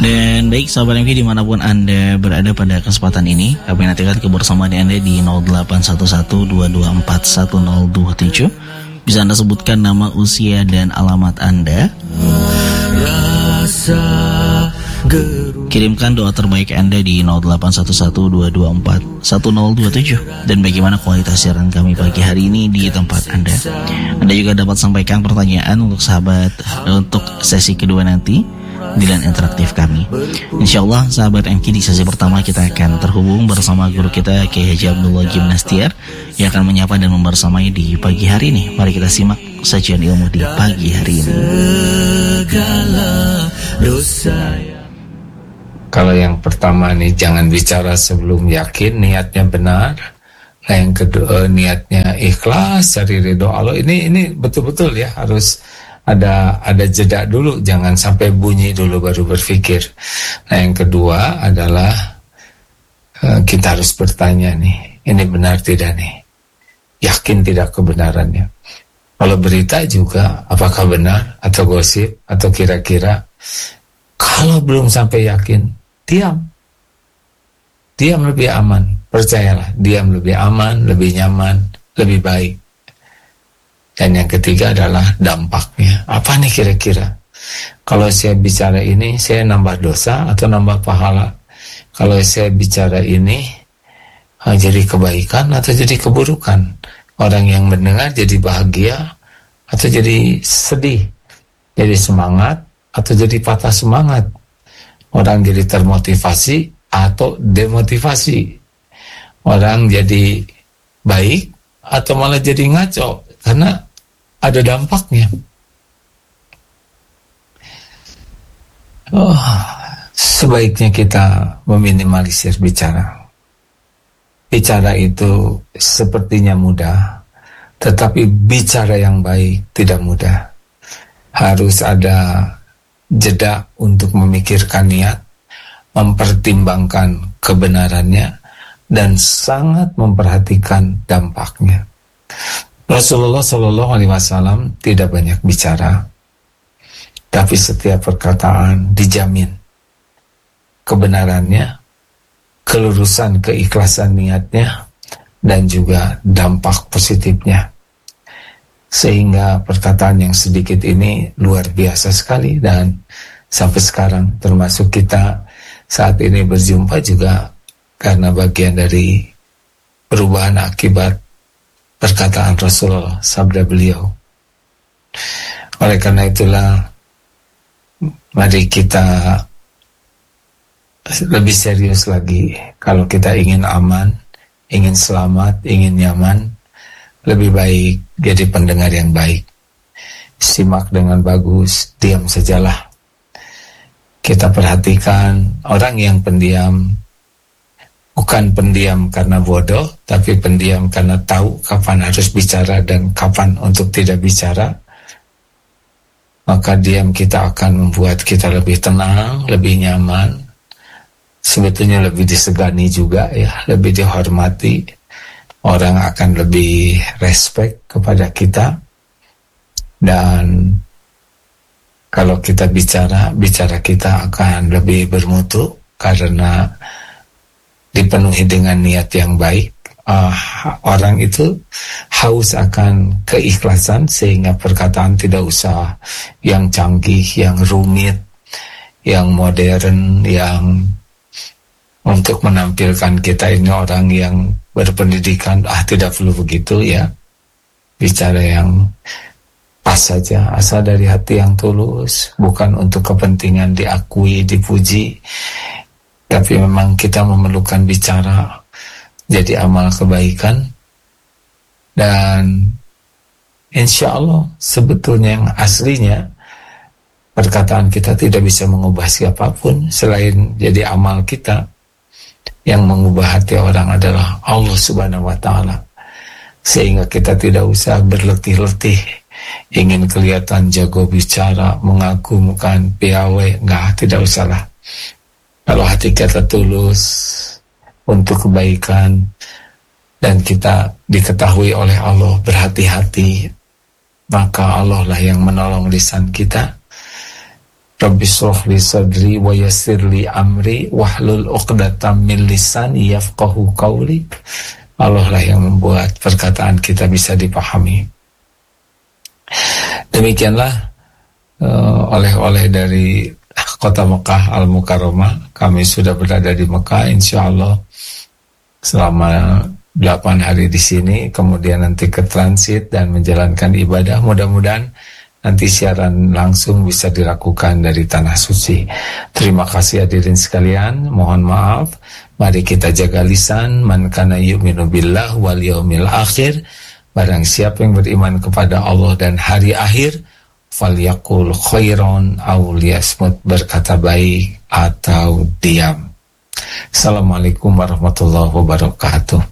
Dan baik sahabat MK dimanapun Anda berada pada kesempatan ini, kami nantikan kebersamaan Anda di 081122411027. Bisa Anda sebutkan nama, usia, dan alamat Anda. Kirimkan doa terbaik Anda di 081122411027. Dan bagaimana kualitas siaran kami pagi hari ini di tempat Anda. Anda juga dapat sampaikan pertanyaan untuk sahabat untuk sesi kedua nanti di line interaktif kami. Insyaallah sahabat MK, di sesi pertama kita akan terhubung bersama guru kita Kiai Haji Abdullah Gimnastiar yang akan menyapa dan membersamai di pagi hari ini. Mari kita simak sajian ilmu di pagi hari ini. Kalau yang pertama nih, jangan bicara sebelum yakin niatnya benar. Nah, yang kedua niatnya ikhlas, cari ridho Allah. Ini betul-betul ya, harus ada jeda dulu, jangan sampai bunyi dulu baru berpikir. Nah, yang kedua adalah kita harus bertanya nih, ini benar tidak nih? Yakin tidak kebenarannya? Kalau berita juga apakah benar atau gosip atau kira-kira? Kalau belum sampai yakin, diam lebih aman. Percayalah, diam lebih aman, lebih nyaman, lebih baik. Dan yang ketiga adalah dampaknya. Apa nih kira-kira? Kalau saya bicara ini, saya nambah dosa atau nambah pahala? Kalau saya bicara ini, jadi kebaikan atau jadi keburukan? Orang yang mendengar jadi bahagia atau jadi sedih? Jadi semangat atau jadi patah semangat? Orang jadi termotivasi atau demotivasi? Orang jadi baik atau malah jadi ngaco? Karena ada dampaknya. Sebaiknya kita meminimalisir bicara. Bicara itu sepertinya mudah, tetapi bicara yang baik tidak mudah. Harus ada jeda untuk memikirkan niat, mempertimbangkan kebenarannya, dan sangat memperhatikan dampaknya. Rasulullah SAW tidak banyak bicara, tapi setiap perkataan dijamin kebenarannya, kelurusan keikhlasan niatnya, dan juga dampak positifnya. Sehingga perkataan yang sedikit ini luar biasa sekali, dan sampai sekarang termasuk kita saat ini berjumpa juga karena bagian dari perubahan akibat perkataan Rasulullah, sabda beliau. Oleh karena itulah, mari kita lebih serius lagi. Kalau kita ingin aman, ingin selamat, ingin nyaman, lebih baik jadi pendengar yang baik. Simak dengan bagus, diam sajalah. Kita perhatikan orang yang pendiam, bukan pendiam karena bodoh, tapi pendiam karena tahu kapan harus bicara dan kapan untuk tidak bicara. Maka diam kita akan membuat kita lebih tenang, lebih nyaman. Sebetulnya lebih disegani juga ya, lebih dihormati. Orang akan lebih respect kepada kita. Dan kalau kita bicara kita akan lebih bermutu karena dipenuhi dengan niat yang baik. Orang itu haus akan keikhlasan, sehingga perkataan tidak usah yang canggih, yang rumit, yang modern, yang untuk menampilkan kita ini orang yang berpendidikan. Tidak perlu begitu ya. Bicara yang pas saja, asal dari hati yang tulus, bukan untuk kepentingan diakui, dipuji, tapi memang kita memerlukan bicara jadi amal kebaikan. Dan insya Allah sebetulnya yang aslinya perkataan kita tidak bisa mengubah siapapun selain jadi amal kita. Yang mengubah hati orang adalah Allah Subhanahu wa Ta'ala. Sehingga kita tidak usah berletih-letih ingin kelihatan jago bicara, mengagumkan, piawai. Tidak usahlah. Kalau hati kita tulus untuk kebaikan dan kita diketahui oleh Allah berhati-hati, maka Allah lah yang menolong lisan kita. Rabbi shrah li sadri wa yassir li amri wahlul 'uqdatam min lisani yafqahu qawli. Allah lah yang membuat perkataan kita bisa dipahami. Demikianlah oleh-oleh dari kota Mekah Al-Mukarramah. Kami sudah berada di Mekah, insyaallah selama 8 hari di sini, kemudian nanti ke transit dan menjalankan ibadah. Mudah-mudahan nanti siaran langsung bisa dilakukan dari Tanah Suci. Terima kasih hadirin sekalian, mohon maaf. Mari kita jaga lisan, man kana yu'minu billah wal yaumil akhir. Barang siapa yang beriman kepada Allah dan hari akhir, falyaqul khairan aw liyasmut, berkata baik atau diam. Assalamualaikum warahmatullahi wabarakatuh.